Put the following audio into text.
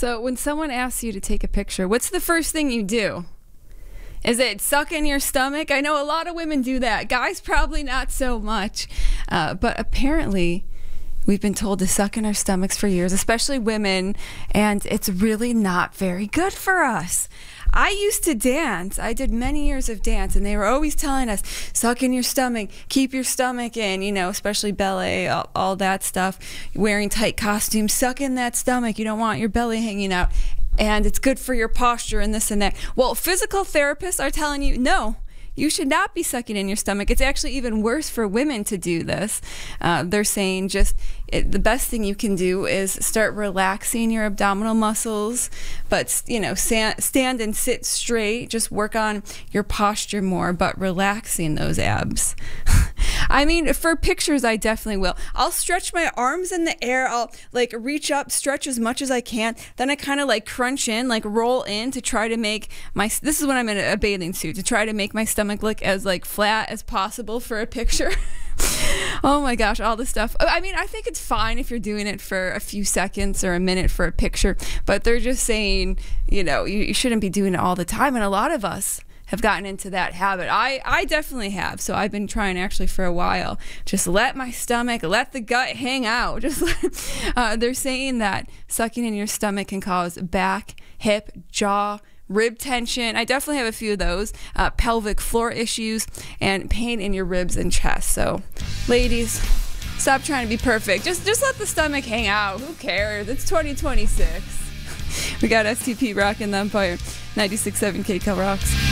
So when someone asks you to take a picture, what's the first thing you do? Is it suck in your stomach? I know a lot of women do that. Guys probably not so much. But apparently we've been told to suck in our stomachs for years, especially women, and it's really not very good for us. I used to dance. I did many years of dance, and they were always telling us, suck in your stomach, keep your stomach in, you know, especially ballet, all that stuff, wearing tight costumes, suck in that stomach. You don't want your belly hanging out, and it's good for your posture and this and that. Well, physical therapists are telling you, no, you should not be sucking in your stomach. It's actually even worse for women to do this. They're saying the best thing you can do is start relaxing your abdominal muscles, but you know, stand and sit straight. Just work on your posture more, but relaxing those abs. I mean, for pictures, I definitely will. I'll stretch my arms in the air. I'll like reach up, stretch as much as I can. Then I kind of like crunch in, like roll in to try to make this is when I'm in a bathing suit, to try to make my stomach look as like flat as possible for a picture. Oh my gosh, all this stuff. I mean, I think it's fine if you're doing it for a few seconds or a minute for a picture, but they're just saying, you know, you shouldn't be doing it all the time. And a lot of us have gotten into that habit. I definitely have. So I've been trying actually for a while. Just let my stomach, let the gut hang out. They're saying that sucking in your stomach can cause back, hip, jaw, rib tension. I definitely have a few of those. Pelvic floor issues and pain in your ribs and chest. So ladies, stop trying to be perfect. Just let the stomach hang out. Who cares? It's 2026. We got STP rocking the Empire. 96.7 KCAL rocks.